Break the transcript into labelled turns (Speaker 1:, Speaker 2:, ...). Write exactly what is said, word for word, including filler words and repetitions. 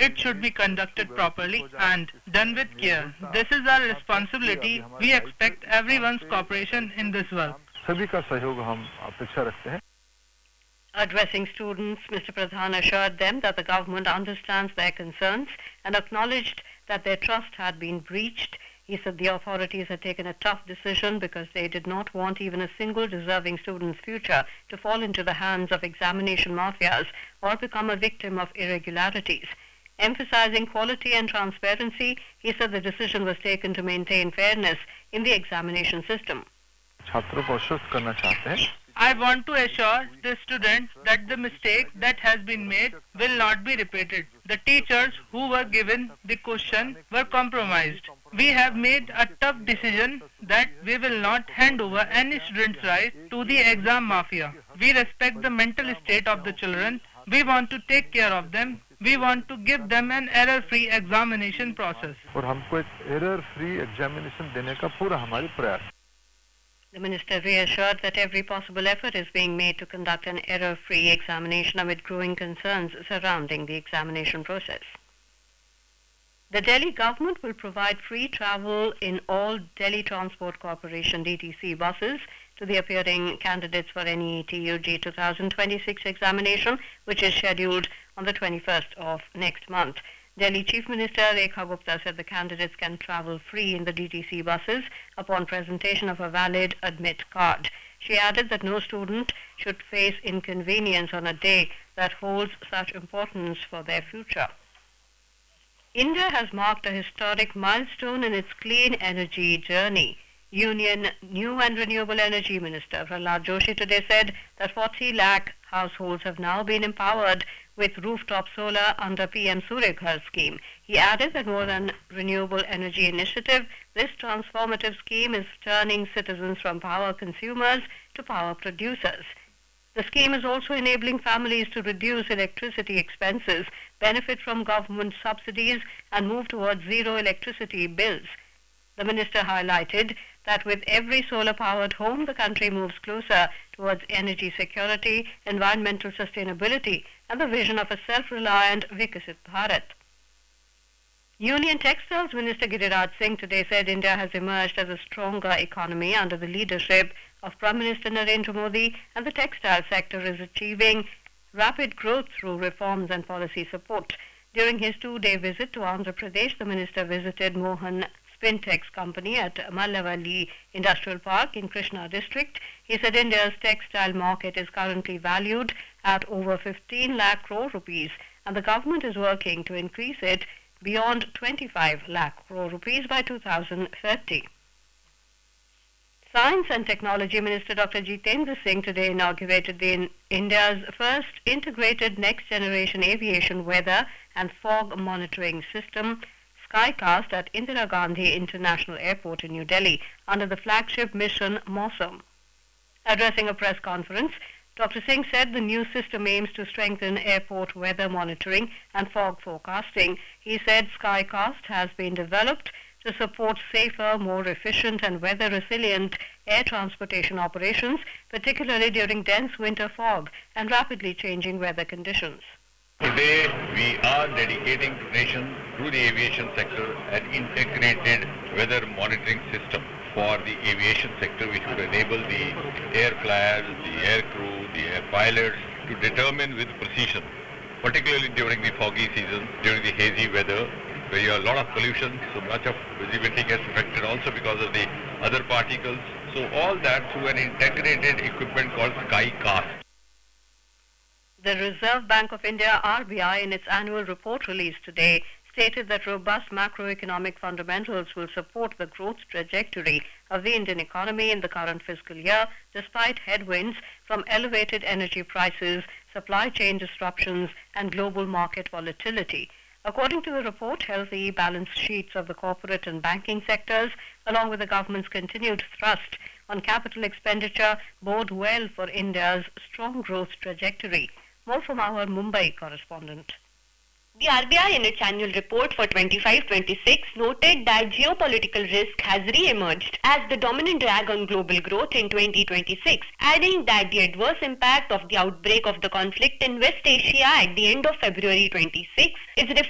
Speaker 1: It should be conducted properly and done with care. This is our responsibility. We expect everyone's cooperation in this work.
Speaker 2: Addressing students, Mister Pradhan assured them that the government understands their concerns and acknowledged that their trust had been breached. He said the authorities had taken a tough decision because they did not want even a single deserving student's future to fall into the hands of examination mafias or become a victim of irregularities. Emphasizing quality and transparency, he said the decision was taken to maintain fairness in the examination system.
Speaker 1: I want to assure the students that the mistake that has been made will not be repeated. The teachers who were given the question were compromised. We have made a tough decision that we will not hand over any student's right to the exam mafia. We respect the mental state of the children. We want to take care of them. We want to give them an error-free examination process.
Speaker 2: The minister reassured that every possible effort is being made to conduct an error-free examination amid growing concerns surrounding the examination process. The Delhi government will provide free travel in all Delhi Transport Corporation D T C buses to the appearing candidates for N E E T U G twenty twenty-six examination, which is scheduled on the twenty-first of next month. Delhi Chief Minister Rekha Gupta said the candidates can travel free in the D T C buses upon presentation of a valid admit card. She added that no student should face inconvenience on a day that holds such importance for their future. India has marked a historic milestone in its clean energy journey. Union New and Renewable Energy Minister Prahlad Joshi today said that forty lakh households have now been empowered with rooftop solar under P M Surya Ghar scheme. He added that more than renewable energy initiative, this transformative scheme is turning citizens from power consumers to power producers. The scheme is also enabling families to reduce electricity expenses, benefit from government subsidies, and move towards zero electricity bills. The minister highlighted that with every solar-powered home, the country moves closer towards energy security, environmental sustainability, and the vision of a self-reliant Vikasit Bharat. Union Textiles Minister Giriraj Singh today said India has emerged as a stronger economy under the leadership of Prime Minister Narendra Modi, and the textile sector is achieving rapid growth through reforms and policy support. During his two-day visit to Andhra Pradesh, the minister visited Mohan Spintex company at Mallavalli Industrial Park in Krishna district. He said India's textile market is currently valued at over fifteen lakh crore rupees, and the government is working to increase it beyond twenty-five lakh crore rupees by two thousand thirty. Science and Technology Minister Doctor Jitendra Singh today inaugurated the India's first integrated next-generation aviation weather and fog monitoring system, Skycast, at Indira Gandhi International Airport in New Delhi under the flagship mission Mausam. Addressing a press conference, Doctor Singh said the new system aims to strengthen airport weather monitoring and fog forecasting. He said Skycast has been developed to support safer, more efficient and weather-resilient air transportation operations, particularly during dense winter fog and rapidly changing weather conditions.
Speaker 3: Today, we are dedicating to nation through the aviation sector an integrated weather monitoring system for the aviation sector, which would enable the air flyers, the air crew, the air pilots to determine with precision, particularly during the foggy season, during the hazy weather, where you have a lot of pollution, so much of visibility gets affected also because of the other particles. So all that through an integrated equipment called Skycast.
Speaker 2: The Reserve Bank of India, R B I, in its annual report released today, stated that robust macroeconomic fundamentals will support the growth trajectory of the Indian economy in the current fiscal year, despite headwinds from elevated energy prices, supply chain disruptions, and global market volatility. According to the report, healthy balance sheets of the corporate and banking sectors, along with the government's continued thrust on capital expenditure, bode well for India's strong growth trajectory. More from our Mumbai correspondent.
Speaker 4: The R B I in its annual report for twenty-five twenty-six noted that geopolitical risk has re-emerged as the dominant drag on global growth in twenty twenty-six, adding that the adverse impact of the outbreak of the conflict in West Asia at the end of February twenty-six is reflected